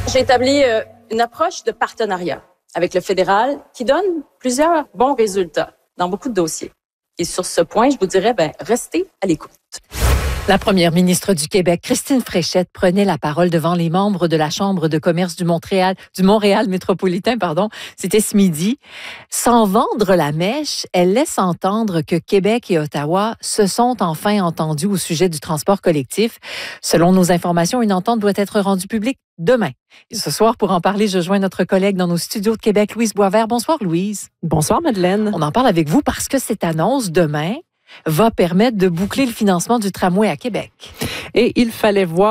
J'ai établi une approche de partenariat avec le fédéral qui donne plusieurs bons résultats dans beaucoup de dossiers. Et sur ce point, je vous dirais, restez à l'écoute. La première ministre du Québec, Christine Fréchette, prenait la parole devant les membres de la Chambre de commerce du Montréal métropolitain, C'était ce midi. Sans vendre la mèche, elle laisse entendre que Québec et Ottawa se sont enfin entendus au sujet du transport collectif. Selon nos informations, une entente doit être rendue publique demain. Et ce soir, pour en parler, je joins notre collègue dans nos studios de Québec, Louise Boisvert. Bonsoir, Louise. Bonsoir, Madeleine. On en parle avec vous parce que cette annonce, demain, va permettre de boucler le financement du tramway à Québec. Et il fallait voir